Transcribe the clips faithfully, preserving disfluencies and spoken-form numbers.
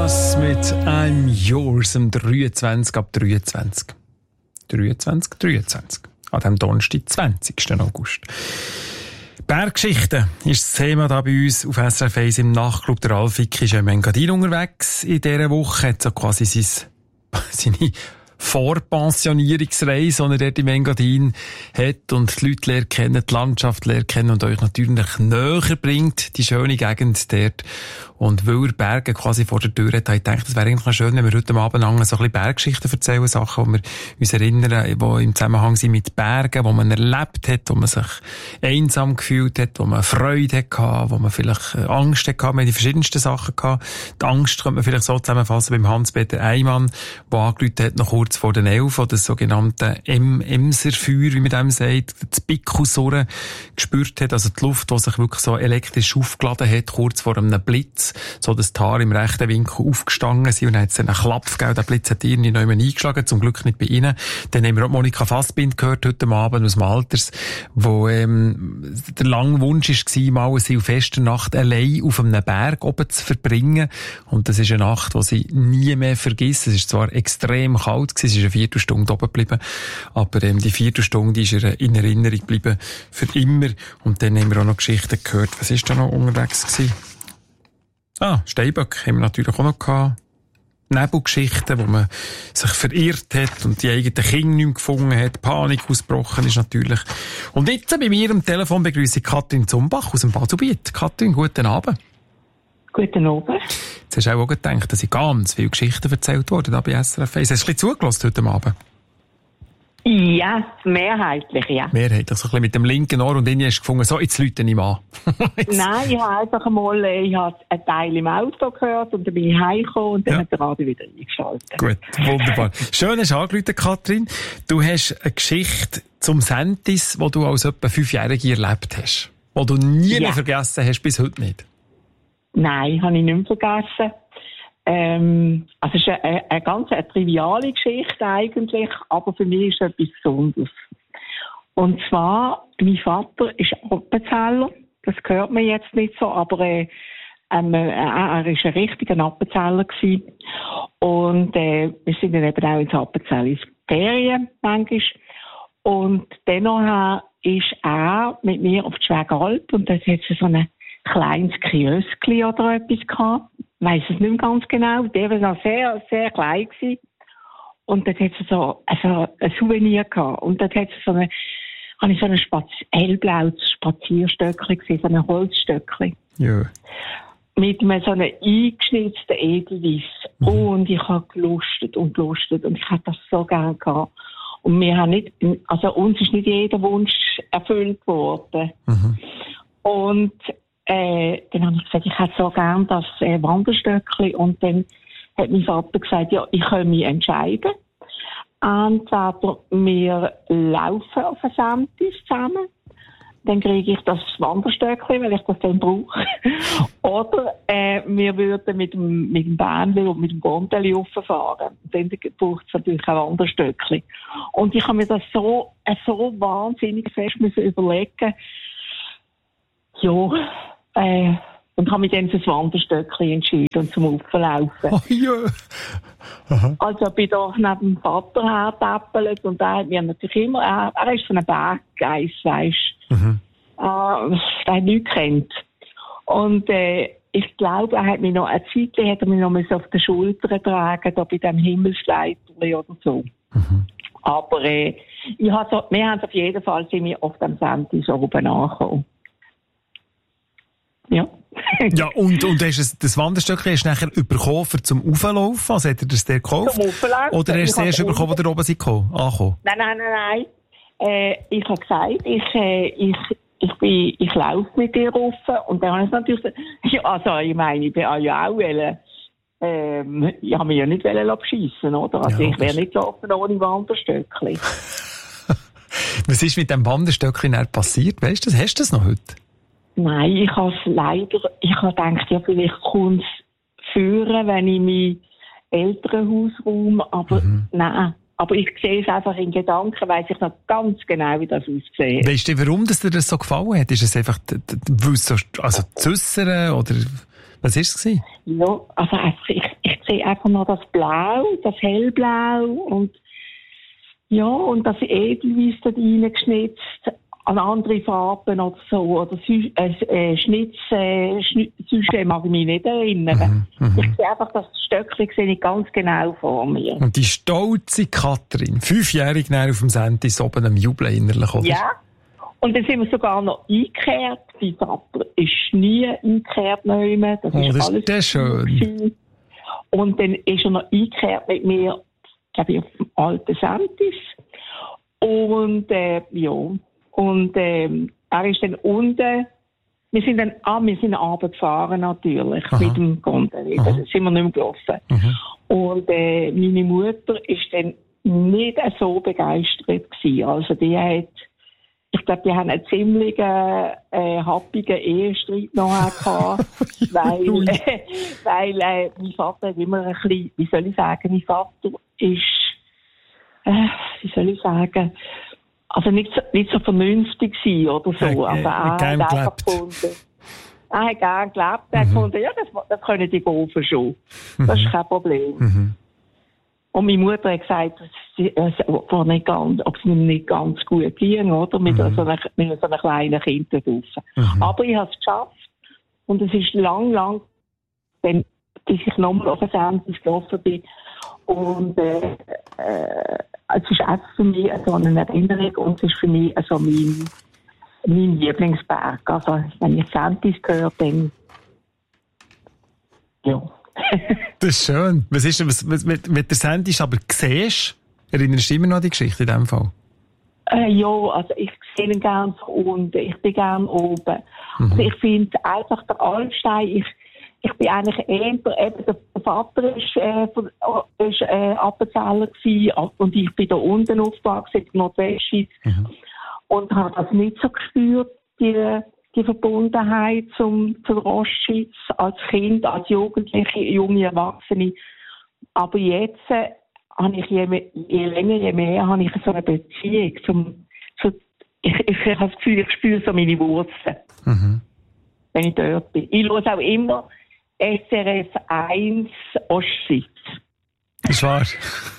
Thomas mit I'm Yours am dreiundzwanzig ab dreiundzwanzig. dreiundzwanzig, dreiundzwanzig. An dem Donnerstag, zwanzigsten August. Berggeschichten ist das Thema da bei uns auf S R F eins im Nachtclub. Der Ralf Wicki ist im Engadin unterwegs in dieser Woche. Hat so quasi sein, seine Vorpensionierungsreise, die er dort im Engadin hat und die Leute lernen kennen, die Landschaft lernen kennen und euch natürlich näher bringt, die schöne Gegend dort. Und weil er Berge quasi vor der Tür hat, habe ich gedacht, es wäre eigentlich schön, wenn wir heute Abend so ein bisschen Berggeschichten erzählen, Sachen, die wir uns erinnern, die im Zusammenhang sind mit Bergen, wo man erlebt hat, wo man sich einsam gefühlt hat, wo man Freude hatte, wo man vielleicht Angst hatte, wir haben die verschiedensten Sachen gehabt. Die Angst könnte man vielleicht so zusammenfassen beim Hans-Peter Eymann, der angerufen hat, noch kurz vor den elf, oder das sogenannte Emserfeuer, wie man dem sagt, das Bickelsurren gespürt hat, also die Luft, die sich wirklich so elektrisch aufgeladen hat, kurz vor einem Blitz, so dass die Haare im rechten Winkel aufgestanden sind und dann hat es einen Klapp gegeben, der Blitz hat irgendwie noch jemand eingeschlagen, zum Glück nicht bei ihnen. Dann haben wir auch Monika Fassbind gehört heute Abend aus dem Alters, wo ähm, der lange Wunsch war, mal eine Silvesternacht allein auf einem Berg oben zu verbringen, und das ist eine Nacht, die sie nie mehr vergisst. Es ist zwar extrem kalt gewesen, es ist eine Viertelstunde oben geblieben, aber ähm, die Viertelstunde ist ihr in Erinnerung geblieben für immer. Und dann haben wir auch noch Geschichten gehört. Was ist da noch unterwegs gewesen? Ah, Steinböck haben wir natürlich auch noch gehabt. Nebelgeschichten, wo man sich verirrt hat und die eigenen Kinder nicht mehr gefunden hat. Panik ausgebrochen ist natürlich. Und jetzt bei mir am Telefon begrüße ich Katrin Zumbach aus dem Baselbiet. Katrin, guten Abend. Guten Abend. Jetzt hast du auch gedacht, dass ich ganz viele Geschichten erzählt worden da bei S R F eins. Hast du ein bisschen zugelassen heute Abend? Ja, mehrheitlich, ja. Mehrheitlich, so ein bisschen mit dem linken Ohr, und dann hast du gefunden, so, jetzt läute ich mal. Nein, ich habe einfach mal, ich habe einen Teil im Auto gehört und dann bin ich heimgekommen und dann ja. hat der Radio wieder eingeschaltet. Gut, wunderbar. Schön, hast du angerufen, Katrin. Du hast eine Geschichte zum Sentis, die du als etwa Fünfjährige erlebt hast. Die du nie ja. mehr vergessen hast, bis heute nicht. Nein, habe ich nicht mehr vergessen. Ähm, also es ist eine, eine ganz eine triviale Geschichte eigentlich, aber für mich ist es etwas Besonderes. Und zwar, mein Vater ist Appenzeller, das hört man jetzt nicht so, aber äh, ähm, äh, er ist ein richtiger Appenzeller gewesen. Und äh, wir sind dann eben auch ins Appenzell ins Ferien manchmal. Und dennoch ist er mit mir auf die Schwägalp und dort hat es so ein kleines Kioskli oder etwas gehabt. Ich weiss es nicht mehr ganz genau. Der war noch sehr, sehr klein gewesen. Und dort hat es so, also ein Souvenir gehabt. Und dort hat es so eine, habe ich so ein Spaz- hellblaues Spazierstöckchen gesehen, so ein Holzstöckchen. Ja. Mit einem so einem eingeschnitzten Edelweiss. Mhm. Und ich habe gelustet und gelustet. Und ich hätte das so gerne gehabt. Und wir haben nicht, also uns ist nicht jeder Wunsch erfüllt worden. Mhm. Und Äh, dann habe ich gesagt, ich hätte so gern das äh, Wanderstöckchen. Und dann hat mein Vater gesagt, ja, ich kann mich entscheiden. Entweder wir laufen auf ein Sentis zusammen, dann kriege ich das Wanderstöckchen, weil ich das dann brauche. Oder äh, wir würden mit dem, mit dem Bähnchen und mit dem Gondeli rauffahren. Dann braucht es natürlich ein Wanderstöckchen. Und ich habe mir das so, äh, so wahnsinnig fest müssen überlegen. Ja, äh, und habe mich dann für das Wanderstöckchen entschieden und zum Auflaufen. Oh ja. Aha. Also bin da neben dem Vater hergetäppelt und er hat mir natürlich immer, er, er ist so ein Berggeist, weisst du. Mhm. Äh, der hat nichts gekannt. Und äh, ich glaube, er hat mich noch, eine Zeit lang hat er mich noch mal so auf den Schultern tragen, da bei dem Himmelsleiterli oder so. Mhm. Aber äh, ich hab so, wir haben auf jeden Fall sind wir auf dem Sentis oben angekommen. Ja. Ja, und, und hast du das Wanderstöckchen hast du nachher bekommen, um zum Auflaufen? Also hat er das dir gekauft? Zum Auflaufen. Oder hast du es erst bekommen, als ihr oben seid angekommen? Nein, nein, nein, nein. Äh, ich habe gesagt, ich, äh, ich, ich, bin, ich laufe mit dir rauf. Und dann habe ich natürlich gesagt, ja, also ich meine, ich bin ja auch wollen, ähm, ich habe mich ja nicht beschissen, oder? Also ja, ich wäre nicht gelaufen ohne Wanderstöckchen. Was ist mit dem Wanderstöckchen passiert? Weißt du das? Hast du das noch heute? Nein, ich habe es leider, ich habe gedacht, ja, vielleicht kommt es führen, wenn ich mein Elternhaus räume, aber mhm. nein. Aber ich sehe es einfach in Gedanken, weiss ich noch ganz genau, wie das aussieht. Weißt du, warum das dir das so gefallen hat? Ist es einfach, also, zu äussern, oder was war es? Ja, also einfach, ich, ich sehe einfach noch das Blau, das Hellblau und ja, und das Edelweiss da reingeschnitzt an andere Farben oder so, oder äh, äh, Schnitz, äh, Schnitt, sonst mag ich mich nicht erinnern. Mhm, ich sehe einfach, das Stöckchen sehe ich ganz genau vor mir. Und die stolze Katrin, fünfjährig näher auf dem Sentis oben am Jubeln innerlich, oder? Ja, und dann sind wir sogar noch eingekehrt. Mein Vater ist nie eingekehrt neu mehr. Das oh, ist das alles ist schön. schön. Und dann ist er noch eingekehrt mit mir, glaube ich, auf dem alten Sentis. Und, äh, ja. Und ähm, er ist dann unten, wir sind dann, ah, wir sind abends gefahren natürlich, aha, mit dem Gondel, da sind wir nicht mehr gelaufen. Aha. Und äh, meine Mutter ist dann nicht so begeistert gewesen. Also die hat, ich glaube, die haben einen ziemlich äh, happigen Ehestreit noch gehabt, weil, äh, weil äh, mein Vater hat immer ein bisschen, wie soll ich sagen, mein Vater ist, äh, wie soll ich sagen, also nicht so, nicht so vernünftig sein oder so. Äh, also er gern hat einfach gefunden, er hat gern gelebt, er hat mhm. gefunden, ja, das, das können die Golfen schon. Mhm. Das ist kein Problem. Mhm. Und meine Mutter hat gesagt, sie, es war nicht ganz, ob es mir nicht ganz gut ging, oder? Mit, mhm. so, einer, mit so einem kleinen Kind da draussen. Mhm. Aber ich habe es geschafft. Und es ist lang, lang, bis ich nochmal auf ein Sendung gelaufen bin. Und, äh, äh, es ist einfach für mich so eine Erinnerung und es ist für mich so mein, mein Lieblingsberg. Also, wenn ich Sentis höre, dann, ja. Das ist schön. Was ist was, was mit, mit der Sentis aber siehst, erinnerst du immer noch an die Geschichte in diesem Fall? Äh, ja, also ich sehe ihn gerne von unten, ich bin gerne oben. Mhm. Also ich finde einfach der Alpstein, ich, ich bin eigentlich eher, eben der Vater ist, äh, ist äh, Appenzeller gewesen und ich bin da unten aufgewachsen in der Nordwestschweiz mhm. und habe das nicht so gespürt, die, die Verbundenheit zum, zur Ostschweiz als Kind, als Jugendliche, junge Erwachsene. Aber jetzt äh, habe ich je, mehr, je länger, je mehr habe ich so eine Beziehung zum, zu, ich, ich, ich habe das Gefühl, ich spüre so meine Wurzeln, mhm. wenn ich dort bin. Ich höre auch immer S R F eins Ostschweiz. Das ist wahr.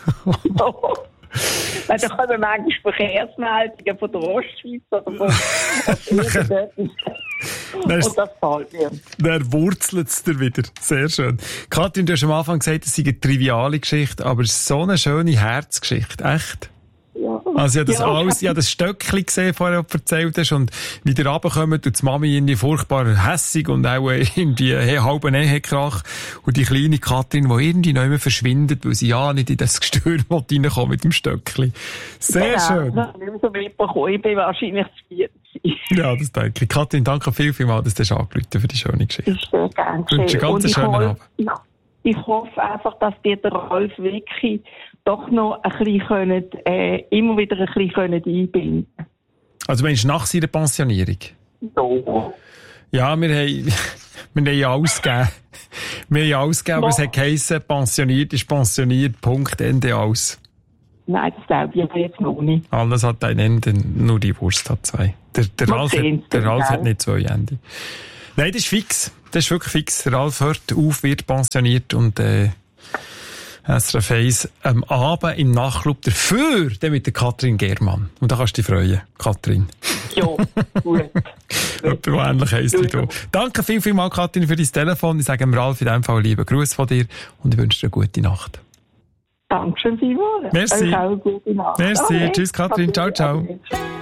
Weil da kommen manchmal Verkehrsmeldungen von der Ostschweiz oder von irgendetwas. Und das gefällt mir. Dann wurzelt es dir wieder. Sehr schön. Katrin, du hast am Anfang gesagt, es sei eine triviale Geschichte, aber es ist so eine schöne Herzgeschichte. Echt? Ja. Also, ich habe das ja. alles, ich habe das Stöckchen gesehen, vorher erzählt hast, und wie ihr runterkommt und die Mami irgendwie furchtbar hässig und auch irgendwie halben Ehekrach und die kleine Katrin, die irgendwie nicht mehr verschwindet, weil sie ja nicht in das Gestür reinkommt mit dem Stöckchen. Sehr ja, schön. Ja, ich so mitbekommen. Ich bin wahrscheinlich zu viert. Ja, das denke ich. Katrin, danke viel, viel mal, dass du angerufen hast für die schöne Geschichte. Das ist sehr gerne. Ich wünsche einen ganz schönen Abend. Ja. Ich hoffe einfach, dass dir der Ralf wirklich doch noch ein bisschen können, äh, immer wieder ein bisschen können einbinden. Also meinst du nach seiner Pensionierung? Ja. Ja, wir haben, wir haben ja ausgegeben. Wir haben ja ausgegeben, aber es hat geheissen, pensioniert ist pensioniert, Punkt, Ende aus. Nein, das glaube ich jetzt noch nicht. Alles hat ein Ende, nur die Wurst hat zwei. Der, der Ralf, hat, der Ralf hat nicht zwei Ende. Nein, das ist fix. Das ist wirklich fix. Der Ralf hört auf, wird pensioniert und äh, S R F eins am Abend im Nachtclub dafür, dann mit der Katrin Germann. Und da kannst du dich freuen, Katrin. Ja, gut. Etwas ähnlich heisst wie du. Danke viel, viel mal, Katrin, für dein Telefon. Ich sage dem Ralf in diesem Fall lieben Gruß von dir und ich wünsche dir eine gute Nacht. Dankeschön vielmals. Merci. Auch eine gute Nacht. Merci. Okay. Tschüss, Katrin. Ciao, ciao.